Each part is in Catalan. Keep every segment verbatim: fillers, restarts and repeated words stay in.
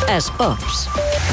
Esports.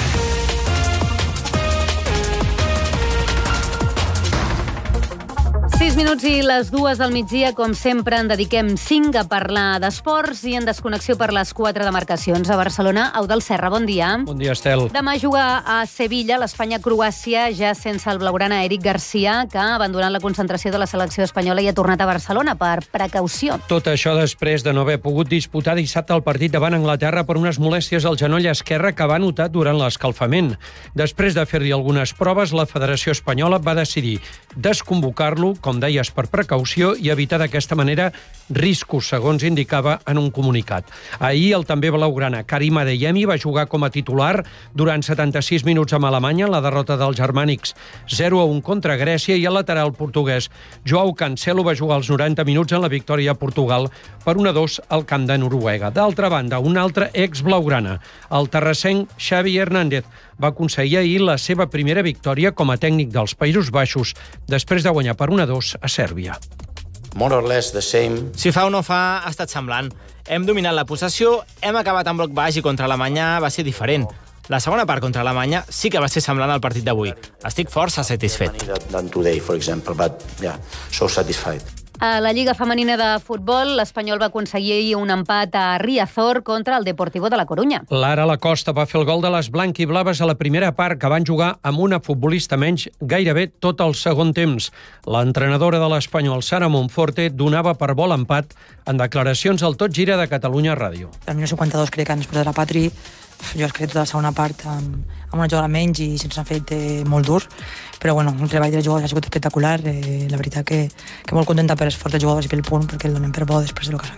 sis minuts i les dues del migdia, com sempre, en dediquem cinc a parlar d'esports i en desconnexió per les quatre demarcacions. A Barcelona, Eudald Serra, bon dia. Bon dia, Estel. Demà juga a Sevilla l'Espanya-Croàcia, ja sense el blaugrana Eric Garcia, que ha abandonat la concentració de la selecció espanyola i ha tornat a Barcelona per precaució. Tot això després de no haver pogut disputar dissabte el partit davant Anglaterra per unes molèsties al genoll esquerre que va notar durant l'escalfament. Després de fer-li algunes proves, la Federació Espanyola va decidir desconvocar-lo, com deies, per precaució i evitar d'aquesta manera riscos, segons indicava en un comunicat. Ahir el també blaugrana Karim Adeyemi va jugar com a titular durant setanta-sis minuts amb Alemanya en la derrota dels germànics zero a un contra Grècia, i el lateral portuguès Joao Cancelo va jugar els noranta minuts en la victòria a Portugal per un a dos al camp de Noruega. D'altra banda, un altre ex-blaugrana, el terrassenc Xavi Hernández, va aconseguir ahir la seva primera victòria com a tècnic dels Països Baixos després de guanyar per un a dos a Sèrbia. More or less the same. Si fa o no fa, ha estat semblant. Hem dominat la possessió, hem acabat en bloc baix i contra Alemanya va ser diferent. La segona part contra Alemanya sí que va ser semblant al partit d'avui. Estic força satisfet. Than today, for example, but yeah, so satisfied. A la Lliga Femenina de Futbol, l'Espanyol va aconseguir un empat a Riazor contra el Deportivo de la Corunya. Lara Lacosta va fer el gol de les blanquiblaves a la primera part, que van jugar amb una futbolista menys gairebé tot el segon temps. L'entrenadora de l'Espanyol, Sara Monforte, donava per bo l'empat en declaracions al Tot Gira de Catalunya Ràdio. Al minut cinquanta-dos crec que ens portat la Patri. Jo crec que tota la segona part amb, amb una jugada menys i se'ns ha fet eh, molt dur, però bueno, el treball dels jugadors ha sigut espectacular. Eh, la veritat que, que molt contenta per l'esforç dels jugadors i pel punt, perquè el donem per bo després del que s'ha